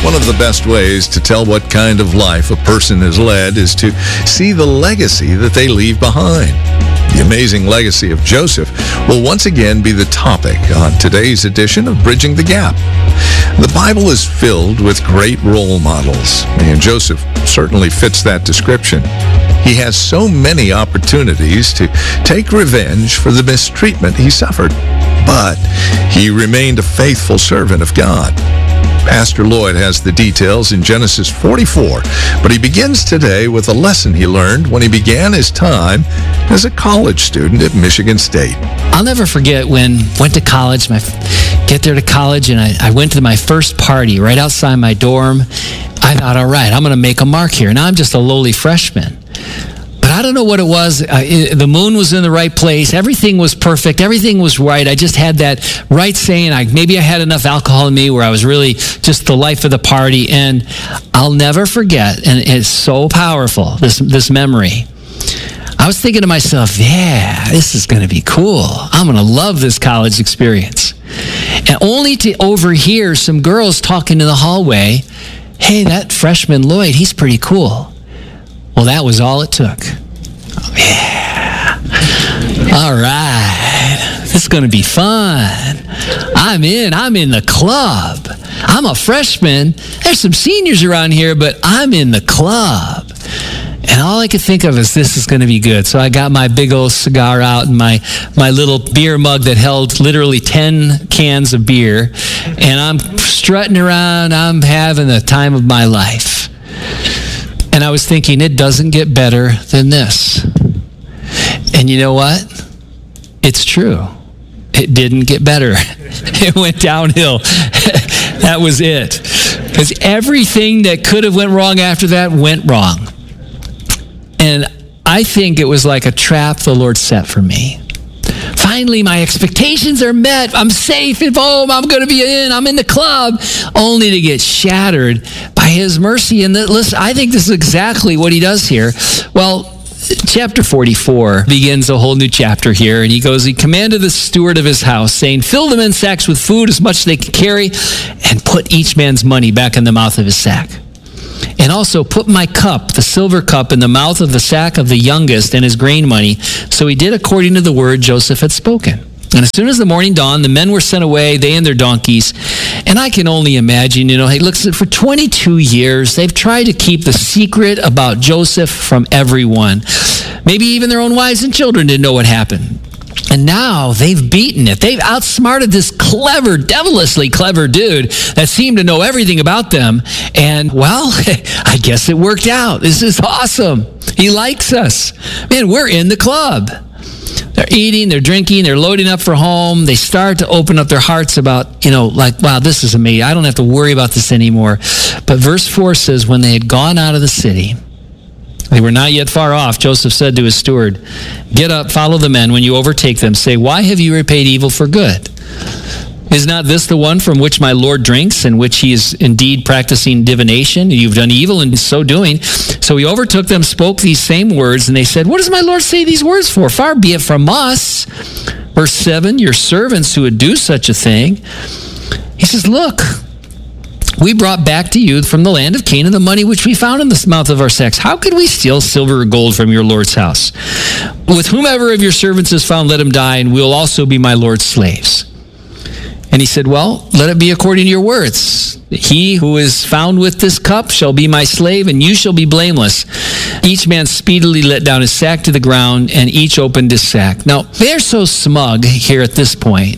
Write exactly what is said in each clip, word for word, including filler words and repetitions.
One of the best ways to tell what kind of life a person has led is to see the legacy that they leave behind. The amazing legacy of Joseph will once again be the topic on today's edition of Bridging the Gap. The Bible is filled with great role models, and Joseph certainly fits that description. He has so many opportunities to take revenge for the mistreatment he suffered, but he remained a faithful servant of God. Pastor Lloyd has the details in Genesis forty-four, but he begins today with a lesson he learned when he began his time as a college student at Michigan State. I'll never forget when I went to college, my get there to college, and I, I went to my first party right outside my dorm. I thought, all right, I'm going to make a mark here. Now I'm just a lowly freshman. But I don't know what it was. Uh, it, the moon was in the right place. Everything was perfect. Everything was right. I just had that right saying. I, maybe I had enough alcohol in me where I was really just the life of the party. And I'll never forget, and it's so powerful, this, this memory. I was thinking to myself, yeah, this is going to be cool. I'm going to love this college experience. And only to overhear some girls talking in the hallway, hey, that freshman Lloyd, he's pretty cool. Well, that was all it took. Oh, yeah. All right. This is going to be fun. I'm in. I'm in the club. I'm a freshman. There's some seniors around here, but I'm in the club. And all I could think of is this is going to be good. So I got my big old cigar out and my, my little beer mug that held literally ten cans of beer. And I'm strutting around. I'm having the time of my life. And I was thinking, it doesn't get better than this. And you know what? It's true. It didn't get better. It went downhill. That was it. Because everything that could have went wrong after that went wrong. And I think it was like a trap the Lord set for me. Finally, my expectations are met. I'm safe at home. I'm going to be in. I'm in the club. Only to get shattered by his mercy. And the, listen, I think this is exactly what he does here. Well, chapter forty-four begins a whole new chapter here. And he goes, he commanded the steward of his house, saying, fill the men's sacks with food as much as they can carry, and put each man's money back in the mouth of his sack. And also put my cup, the silver cup, in the mouth of the sack of the youngest and his grain money. So he did according to the word Joseph had spoken. And as soon as the morning dawned, the men were sent away, they and their donkeys. And I can only imagine, you know, hey, look, for twenty-two years, they've tried to keep the secret about Joseph from everyone. Maybe even their own wives and children didn't know what happened. And now they've beaten it. They've outsmarted this clever, devilishly clever dude that seemed to know everything about them. And, well, I guess it worked out. This is awesome. He likes us. Man, we're in the club. They're eating, they're drinking, they're loading up for home. They start to open up their hearts about, you know, like, wow, this is amazing. I don't have to worry about this anymore. But verse four says, when they had gone out of the city, they were not yet far off. Joseph said to his steward, get up, follow the men. When you overtake them, say, why have you repaid evil for good? Is not this the one from which my Lord drinks, in which he is indeed practicing divination? You've done evil in so doing. So he overtook them, spoke these same words, and they said, what does my Lord say these words for? Far be it from us. Verse seven, your servants who would do such a thing. He says, look, we brought back to you from the land of Canaan the money which we found in the mouth of our sacks. How could we steal silver or gold from your Lord's house? With whomever of your servants is found, let him die, and we'll also be my Lord's slaves. And he said, well, let it be according to your words. He who is found with this cup shall be my slave, and you shall be blameless. Each man speedily let down his sack to the ground, and each opened his sack. Now, they're so smug here at this point,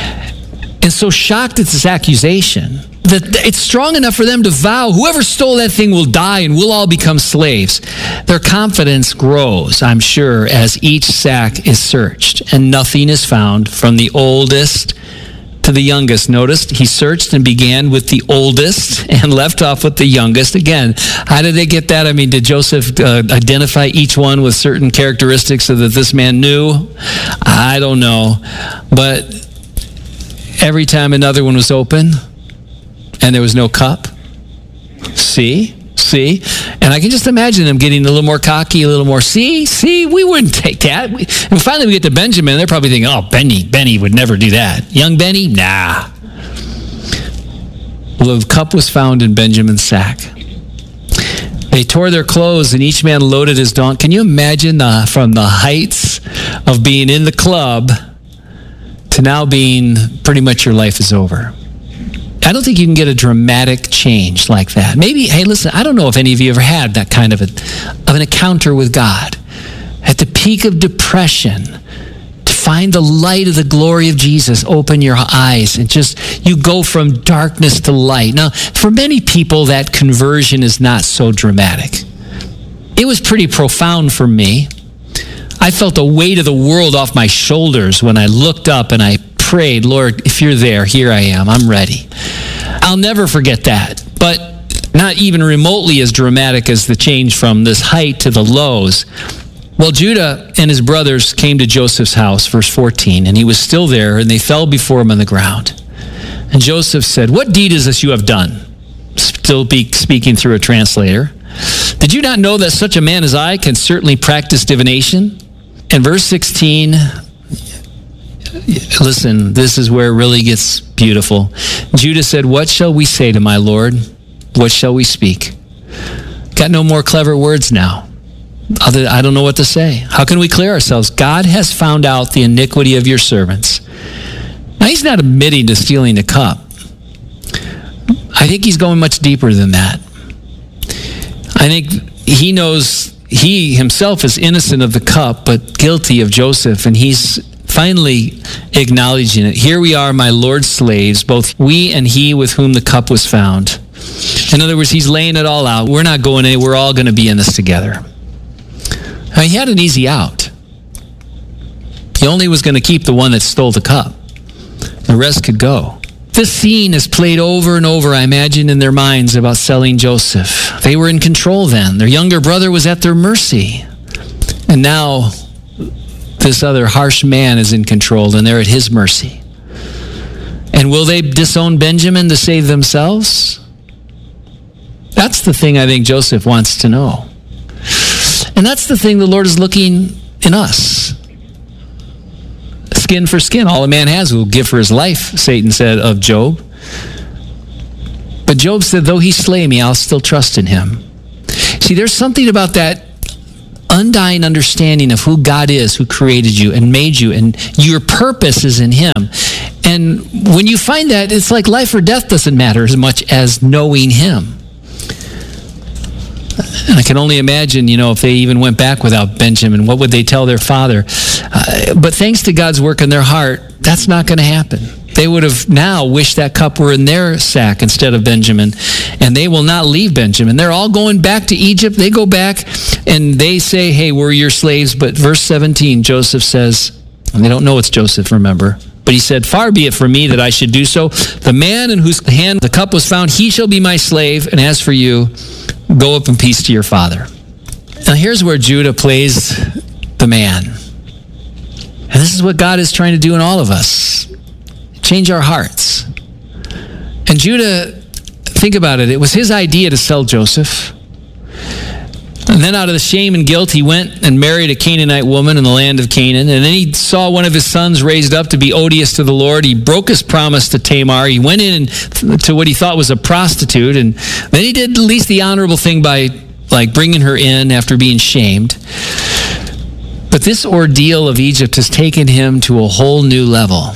and so shocked at this accusation, that it's strong enough for them to vow, whoever stole that thing will die and we'll all become slaves. Their confidence grows, I'm sure, as each sack is searched, and nothing is found from the oldest to the youngest. Notice he searched and began with the oldest and left off with the youngest. Again, how did they get that? I mean, did Joseph uh, identify each one with certain characteristics so that this man knew? I don't know. But every time another one was open and there was no cup, see? See? And I can just imagine them getting a little more cocky, a little more, see? See? We wouldn't take that. We, and finally we get to Benjamin, they're probably thinking, oh, Benny, Benny would never do that. Young Benny? Nah. Well, the cup was found in Benjamin's sack. They tore their clothes, and each man loaded his donkey. Can you imagine the, from the heights of being in the club to now being pretty much your life is over? I don't think you can get a dramatic change like that. Maybe, hey, listen, I don't know if any of you ever had that kind of, a, of an encounter with God. At the peak of depression, to find the light of the glory of Jesus, open your eyes, and just, you go from darkness to light. Now, for many people, that conversion is not so dramatic. It was pretty profound for me. I felt the weight of the world off my shoulders when I looked up and I prayed, Lord, if you're there, here I am, I'm ready. I'll never forget that, but not even remotely as dramatic as the change from this height to the lows. Well, Judah and his brothers came to Joseph's house, verse fourteen, and he was still there, and they fell before him on the ground. And Joseph said, what deed is this you have done? Still be speaking through a translator. Did you not know that such a man as I can certainly practice divination? And verse sixteen, listen, this is where it really gets beautiful. Judah said, what shall we say to my Lord? What shall we speak? Got no more clever words now. Other, I don't know what to say. How can we clear ourselves? God has found out the iniquity of your servants. Now, he's not admitting to stealing the cup. I think he's going much deeper than that. I think he knows he himself is innocent of the cup, but guilty of Joseph, and he's finally acknowledging it. Here we are, my Lord's slaves, both we and he with whom the cup was found. In other words, he's laying it all out. We're not going anywhere. We're all going to be in this together. Now, he had an easy out. He only was going to keep the one that stole the cup. The rest could go. This scene is played over and over, I imagine, in their minds about selling Joseph. They were in control then. Their younger brother was at their mercy. And now, this other harsh man is in control, and they're at his mercy. And will they disown Benjamin to save themselves? That's the thing I think Joseph wants to know. And that's the thing the Lord is looking in us. Skin for skin. All a man has will give for his life, Satan said of Job. But Job said, though he slay me, I'll still trust in him. See, there's something about that undying understanding of who God is, who created you and made you, and your purpose is in him. And when you find that, it's like life or death doesn't matter as much as knowing him. And I can only imagine, you know, if they even went back without Benjamin, what would they tell their father? Uh, but thanks to God's work in their heart, that's not going to happen. They would have now wished that cup were in their sack instead of Benjamin. And they will not leave Benjamin. They're all going back to Egypt. They go back and they say, hey, we're your slaves. But verse seventeen, Joseph says, and they don't know it's Joseph, remember. But he said, far be it from me that I should do so. The man in whose hand the cup was found, he shall be my slave. And as for you, go up in peace to your father. Now here's where Judah plays the man. And this is what God is trying to do in all of us. Change our hearts. And Judah, think about it. It was his idea to sell Joseph. And then out of the shame and guilt, he went and married a Canaanite woman in the land of Canaan. And then he saw one of his sons raised up to be odious to the Lord. He broke his promise to Tamar. He went in to what he thought was a prostitute. And then he did at least the honorable thing by like bringing her in after being shamed. But this ordeal of Egypt has taken him to a whole new level.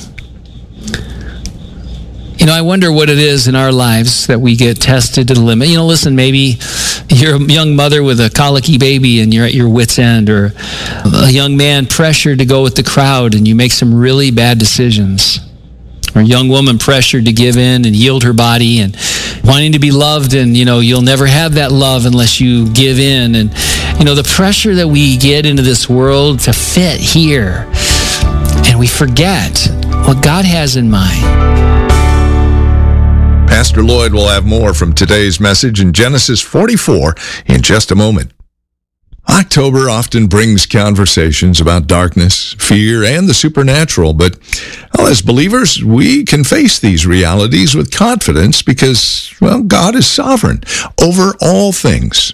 You know, I wonder what it is in our lives that we get tested to the limit. You know, listen, maybe you're a young mother with a colicky baby and you're at your wit's end, or a young man pressured to go with the crowd and you make some really bad decisions. Or a young woman pressured to give in and yield her body and wanting to be loved, and, you know, you'll never have that love unless you give in. And, you know, the pressure that we get into this world to fit here, and we forget what God has in mind. Pastor Lloyd will have more from today's message in Genesis forty-four in just a moment. October often brings conversations about darkness, fear, and the supernatural, but well, as believers, we can face these realities with confidence because, well, God is sovereign over all things.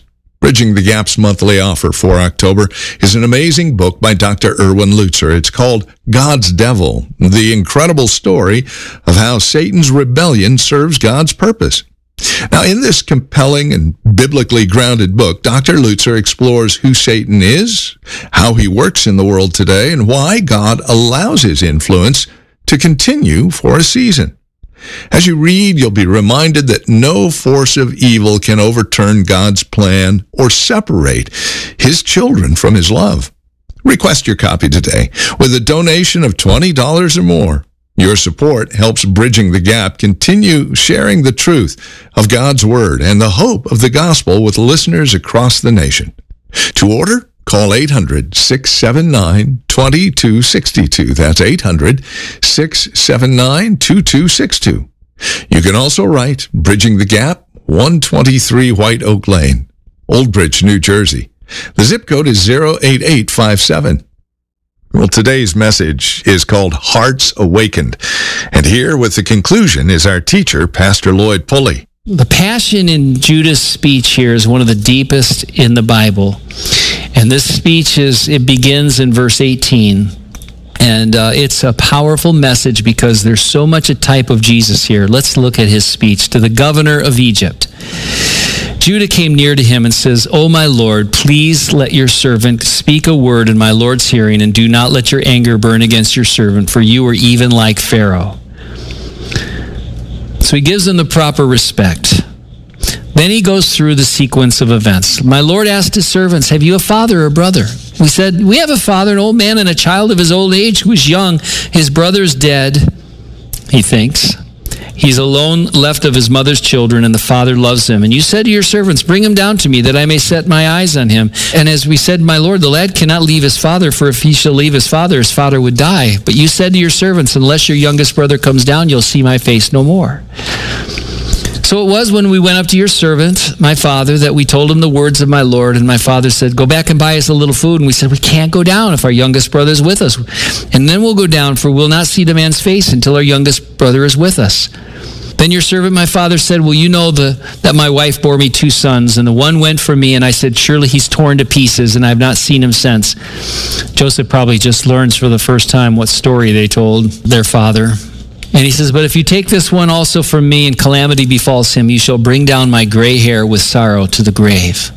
Bridging the Gap's monthly offer for October is an amazing book by Doctor Erwin Lutzer. It's called God's Devil, the incredible story of how Satan's rebellion serves God's purpose. Now, in this compelling and biblically grounded book, Doctor Lutzer explores who Satan is, how he works in the world today, and why God allows his influence to continue for a season. As you read, you'll be reminded that no force of evil can overturn God's plan or separate his children from his love. Request your copy today with a donation of twenty dollars or more. Your support helps Bridging the Gap continue sharing the truth of God's Word and the hope of the gospel with listeners across the nation. To order, call eight hundred, six seven nine, two two six two. That's eight hundred, six seven nine, two two six two. You can also write Bridging the Gap, one twenty-three White Oak Lane, Old Bridge, New Jersey. The zip code is zero eight eight five seven. Well, today's message is called Hearts Awakened. And here with the conclusion is our teacher, Pastor Lloyd Pulley. The passion in Judah's speech here is one of the deepest in the Bible. And this speech is, it begins in verse eighteen. And uh, it's a powerful message because there's so much a type of Jesus here. Let's look at his speech to the governor of Egypt. Judah came near to him and says, "O my Lord, please let your servant speak a word in my Lord's hearing, and do not let your anger burn against your servant, for you are even like Pharaoh." So he gives them the proper respect. Then he goes through the sequence of events. My Lord asked his servants, "Have you a father or brother?" We said, "We have a father, an old man, and a child of his old age who is young. His brother's dead," he thinks. "He's alone, left of his mother's children, and the father loves him. And you said to your servants, 'Bring him down to me, that I may set my eyes on him.' And as we said, my Lord, the lad cannot leave his father, for if he shall leave his father, his father would die. But you said to your servants, 'Unless your youngest brother comes down, you'll see my face no more.' So it was when we went up to your servant, my father, that we told him the words of my Lord. And my father said, 'Go back and buy us a little food.' And we said, 'We can't go down if our youngest brother is with us. And then we'll go down, for we'll not see the man's face until our youngest brother is with us.' Then your servant, my father, said, 'Well, you know the, that my wife bore me two sons, and the one went from me.' And I said, 'Surely he's torn to pieces, and I have not seen him since.'" Joseph probably just learns for the first time what story they told their father. And he says, "But if you take this one also from me, and calamity befalls him, you shall bring down my gray hair with sorrow to the grave.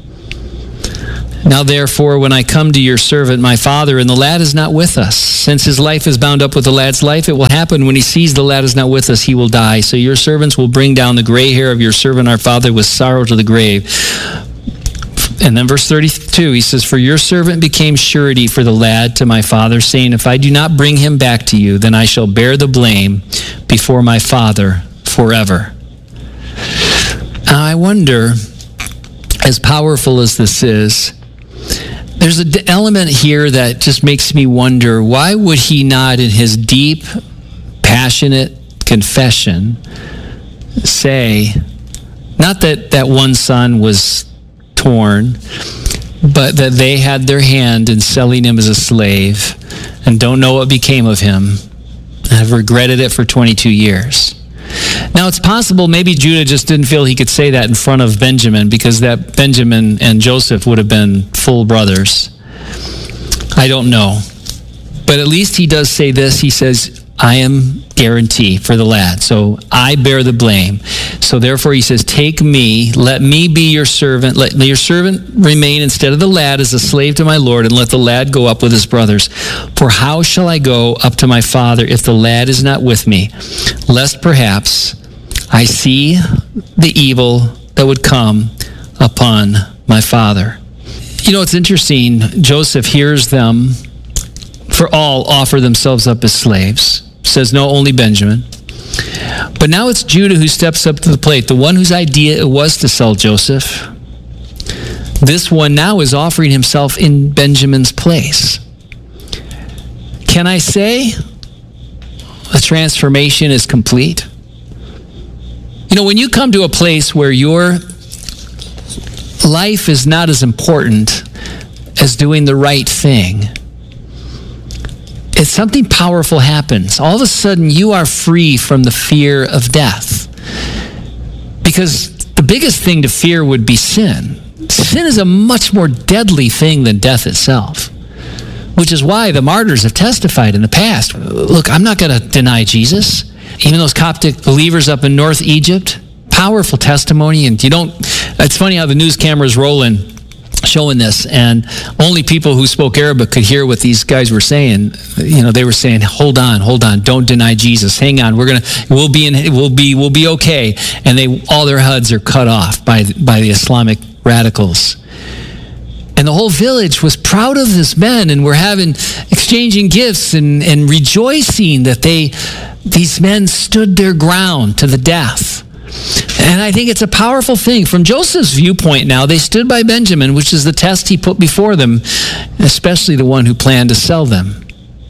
Now therefore, when I come to your servant, my father, and the lad is not with us, since his life is bound up with the lad's life, it will happen when he sees the lad is not with us, he will die. So your servants will bring down the gray hair of your servant, our father, with sorrow to the grave." And then verse thirty-two, he says, "For your servant became surety for the lad to my father, saying, 'If I do not bring him back to you, then I shall bear the blame before my father forever.'" Now I wonder, as powerful as this is, there's an element here that just makes me wonder, why would he not, in his deep, passionate confession, say, not that that one son was torn, but that they had their hand in selling him as a slave and don't know what became of him and have regretted it for twenty-two years. Now, it's possible maybe Judah just didn't feel he could say that in front of Benjamin, because that Benjamin and Joseph would have been full brothers. I don't know. But at least he does say this. He says, "I am guarantee for the lad. So I bear the blame." So therefore he says, "Take me, let me be your servant. Let your servant remain instead of the lad as a slave to my Lord, and let the lad go up with his brothers. For how shall I go up to my father if the lad is not with me? Lest perhaps I see the evil that would come upon my father." You know, it's interesting. Joseph hears them, for all offer themselves up as slaves. Says no, only Benjamin. But now it's Judah who steps up to the plate, the one whose idea it was to sell Joseph. This one now is offering himself in Benjamin's place. Can I say the transformation is complete? You know, when you come to a place where your life is not as important as doing the right thing, it's something powerful happens. All of a sudden, you are free from the fear of death. Because the biggest thing to fear would be sin. sin is a much more deadly thing than death itself, which is why the martyrs have testified in the past. Look, I'm not going to deny Jesus. Even those Coptic believers up in North Egypt, powerful testimony. And you don't, it's funny how the news cameras rolling, showing this, and only people who spoke Arabic could hear what these guys were saying. You know, they were saying, hold on, hold on, don't deny Jesus. Hang on, we're going to, we'll be in, we'll be, we'll be okay. And they, all their heads are cut off by, by the Islamic radicals. And the whole village was proud of this men, and we're having, exchanging gifts and, and rejoicing that they, these men stood their ground to the death. And I think it's a powerful thing. From Joseph's viewpoint now, they stood by Benjamin, which is the test he put before them, especially the one who planned to sell them.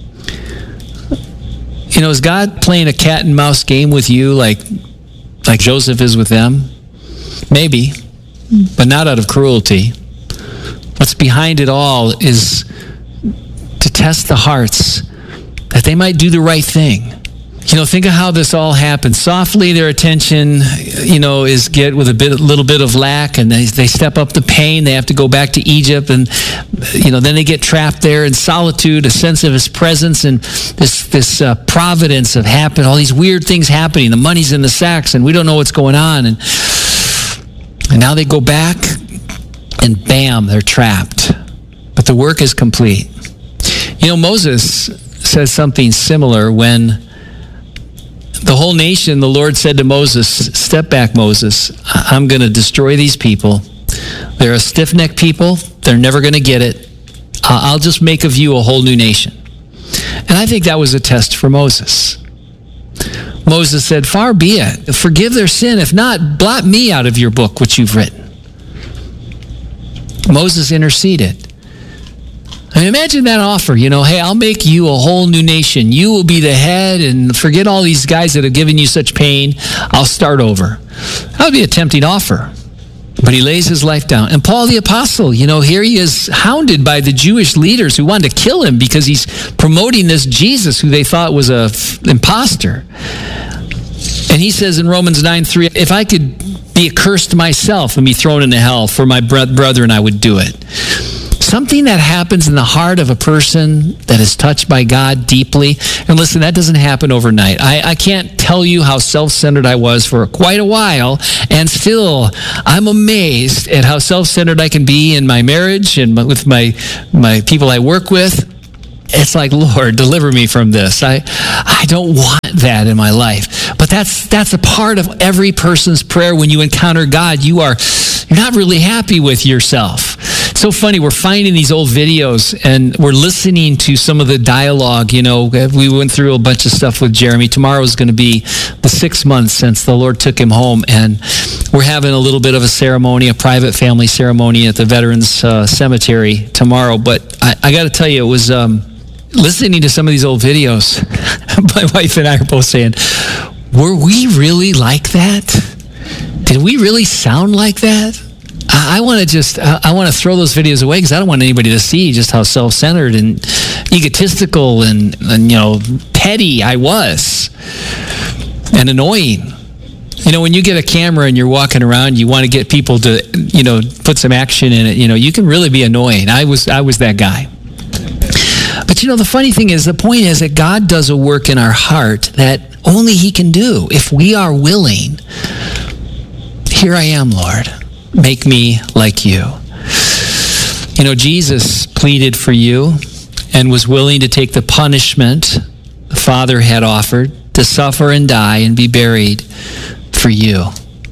You know, is God playing a cat and mouse game with you like, like Joseph is with them? Maybe, but not out of cruelty. What's behind it all is to test the hearts that they might do the right thing. You know, think of how this all happened. Softly, their attention, you know, is get with a bit, a little bit of lack, and they, they step up the pain. They have to go back to Egypt, and, you know, then they get trapped there in solitude, a sense of his presence, and this this uh, providence of happen, all these weird things happening. The money's in the sacks, and we don't know what's going on. And, and now they go back, and bam, they're trapped. But the work is complete. You know, Moses says something similar when the whole nation, the Lord said to Moses, step back, Moses. I'm going to destroy these people. They're a stiff-necked people. They're never going to get it. I'll just make of you a whole new nation. And I think that was a test for Moses. Moses said, far be it. Forgive their sin. If not, blot me out of your book, which you've written. Moses interceded. I mean, imagine that offer, you know, hey, I'll make you a whole new nation. You will be the head, and forget all these guys that have given you such pain. I'll start over. That would be a tempting offer. But he lays his life down. And Paul the Apostle, you know, here he is hounded by the Jewish leaders who wanted to kill him because he's promoting this Jesus who they thought was a f- imposter. And he says in Romans nine three, if I could be accursed myself and be thrown into hell for my brethren, I would do it. Something that happens in the heart of a person that is touched by God deeply. And listen, that doesn't happen overnight. I, I can't tell you how self-centered I was for quite a while, and still I'm amazed at how self-centered I can be in my marriage and with my my people I work with. It's like, Lord, deliver me from this. I I don't want that in my life. But that's that's a part of every person's prayer. When you encounter God, you are you're not really happy with yourself. It's so funny, we're finding these old videos and we're listening to some of the dialogue. You know, we went through a bunch of stuff with Jeremy. Tomorrow is going to be the six months since the Lord took him home, and we're having a little bit of a ceremony, a private family ceremony at the Veterans uh, Cemetery tomorrow. But I, I got to tell you, it was um, listening to some of these old videos. My wife and I are both saying, were we really like that? Did we really sound like that? I, I want to just, I, I want to throw those videos away because I don't want anybody to see just how self-centered and egotistical and, and, you know, petty I was and annoying. You know, when you get a camera and you're walking around, you want to get people to, you know, put some action in it. You know, you can really be annoying. I was, I was that guy. But you know, the funny thing is, the point is that God does a work in our heart that only He can do if we are willing. Here I am, Lord. Make me like you. You know, Jesus pleaded for you and was willing to take the punishment the Father had offered to suffer and die and be buried for you.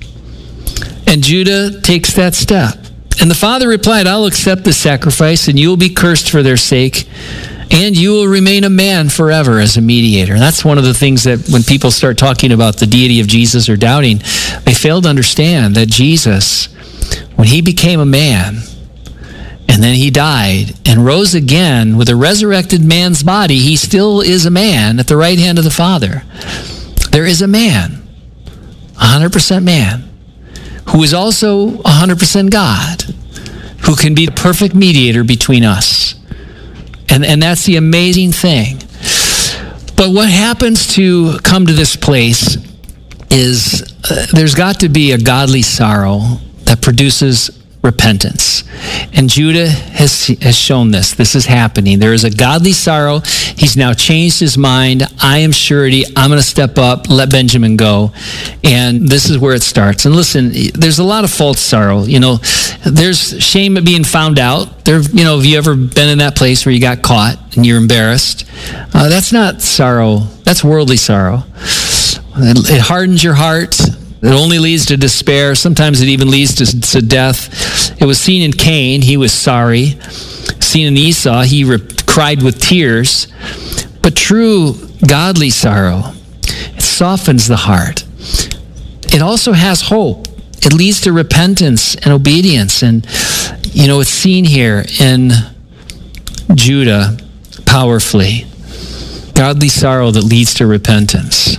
And Judah takes that step. And the Father replied, I'll accept the sacrifice, and you will be cursed for their sake, and you will remain a man forever as a mediator. And that's one of the things that when people start talking about the deity of Jesus or doubting, they fail to understand that Jesus, when He became a man, and then He died and rose again with a resurrected man's body, He still is a man at the right hand of the Father. There is a man, one hundred percent man, who is also one hundred percent God, who can be the perfect mediator between us. And and that's the amazing thing. But what happens to come to this place is uh, there's got to be a godly sorrow that produces repentance. And Judah has, has shown this. This is happening. There is a godly sorrow. He's now changed his mind. I am surety. I'm going to step up, let Benjamin go. And this is where it starts. And listen, there's a lot of false sorrow. You know, there's shame at being found out. There, you know, have you ever been in that place where you got caught and you're embarrassed? Uh, that's not sorrow. That's worldly sorrow. It, it hardens your heart. It only leads to despair. Sometimes it even leads to, to death. It was seen in Cain. He was sorry. Seen in Esau. He re- cried with tears. But true godly sorrow, it softens the heart. It also has hope. It leads to repentance and obedience. And, you know, it's seen here in Judah powerfully. Godly sorrow that leads to repentance.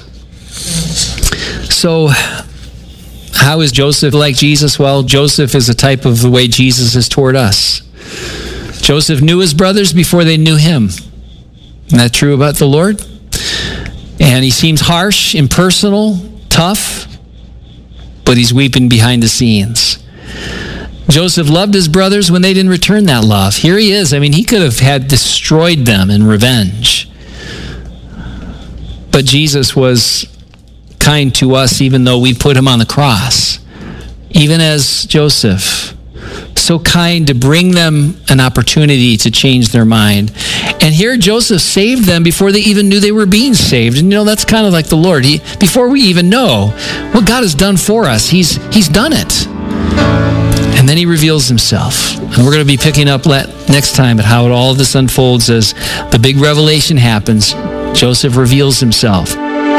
So, how is Joseph like Jesus? Well, Joseph is a type of the way Jesus is toward us. Joseph knew his brothers before they knew him. Isn't that true about the Lord? And he seems harsh, impersonal, tough, but he's weeping behind the scenes. Joseph loved his brothers when they didn't return that love. Here he is. I mean, he could have had destroyed them in revenge. But Jesus was kind to us even though we put him on the cross. Even as Joseph, so kind to bring them an opportunity to change their mind. And here Joseph saved them before they even knew they were being saved. And you know, that's kind of like the Lord. He, before we even know what God has done for us, he's, he's done it. And then he reveals himself. And we're going to be picking up next time at how it, all of this unfolds as the big revelation happens. Joseph reveals himself.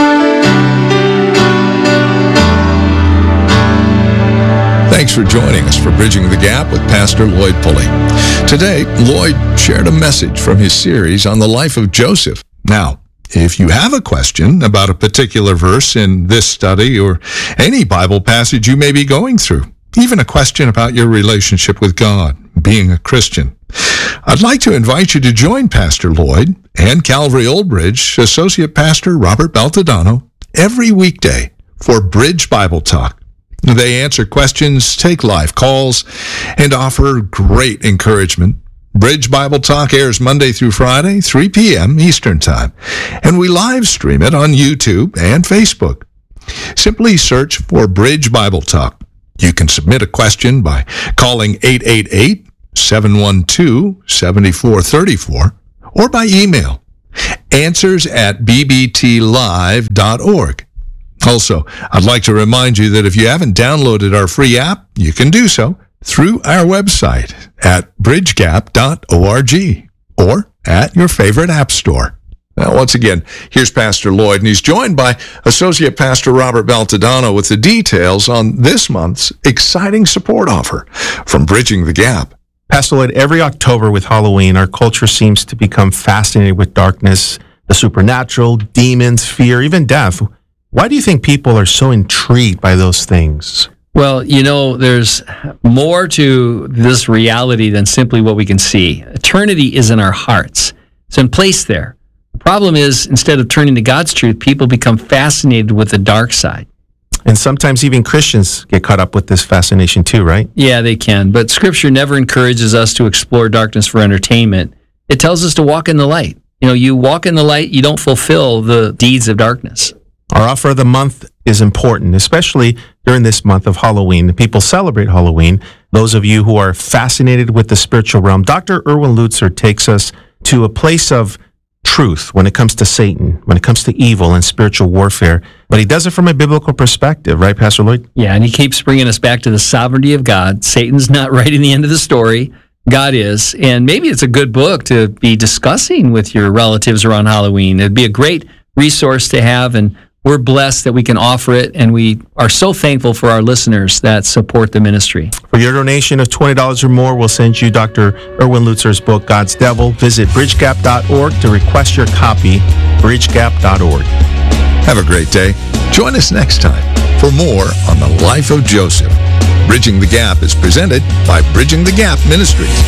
Thanks for joining us for Bridging the Gap with Pastor Lloyd Pulley. Today, Lloyd shared a message from his series on the life of Joseph. Now, if you have a question about a particular verse in this study or any Bible passage you may be going through, even a question about your relationship with God, being a Christian, I'd like to invite you to join Pastor Lloyd and Calvary Old Bridge Associate Pastor Robert Baltodano every weekday for Bridge Bible Talk. They answer questions, take live calls, and offer great encouragement. Bridge Bible Talk airs Monday through Friday, three p.m. Eastern Time, and we live stream it on YouTube and Facebook. Simply search for Bridge Bible Talk. You can submit a question by calling eight eight eight, seven one two, seven four three four or by email, answers at b b t live dot org. Also, I'd like to remind you that if you haven't downloaded our free app, you can do so through our website at bridge gap dot org or at your favorite app store. Now, once again, here's Pastor Lloyd, and he's joined by Associate Pastor Robert Baltodano with the details on this month's exciting support offer from Bridging the Gap. Pastor Lloyd, every October with Halloween, our culture seems to become fascinated with darkness, the supernatural, demons, fear, even death. Why do you think people are so intrigued by those things? Well, you know, there's more to this reality than simply what we can see. Eternity is in our hearts. It's in place there. The problem is, instead of turning to God's truth, people become fascinated with the dark side. And sometimes even Christians get caught up with this fascination too, right? Yeah, they can. But Scripture never encourages us to explore darkness for entertainment. It tells us to walk in the light. You know, you walk in the light, you don't fulfill the deeds of darkness. Our offer of the month is important, especially during this month of Halloween. People celebrate Halloween. Those of you who are fascinated with the spiritual realm, Doctor Erwin Lutzer takes us to a place of truth when it comes to Satan, when it comes to evil and spiritual warfare. But he does it from a biblical perspective, right, Pastor Lloyd? Yeah, and he keeps bringing us back to the sovereignty of God. Satan's not writing the end of the story. God is. And maybe it's a good book to be discussing with your relatives around Halloween. It'd be a great resource to have, and we're blessed that we can offer it, and we are so thankful for our listeners that support the ministry. For your donation of twenty dollars or more, we'll send you Doctor Erwin Lutzer's book, God's Devil. Visit bridge gap dot org to request your copy, bridge gap dot org. Have a great day. Join us next time for more on the life of Joseph. Bridging the Gap is presented by Bridging the Gap Ministries.